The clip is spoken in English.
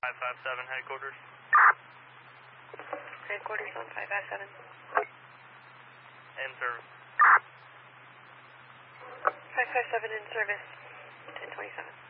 557 headquarters. Headquarters on 557. In service. 557 in service. 1027.